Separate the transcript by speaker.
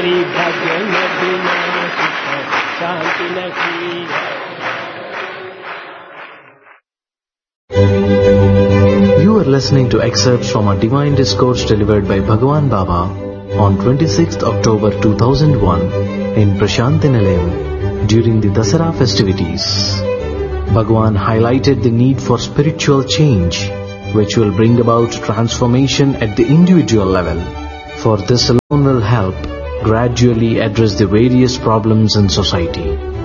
Speaker 1: हरि भजन बिना सुख शांति नहीं है।
Speaker 2: You are listening to excerpts from a divine discourse delivered by Bhagwan Baba on 26th October 2001 in Prashanti Nilayam during the Dasara festivities. Bhagwan highlighted the need for spiritual change, which will bring about transformation at the individual level. For this alone will help gradually address the various problems in society.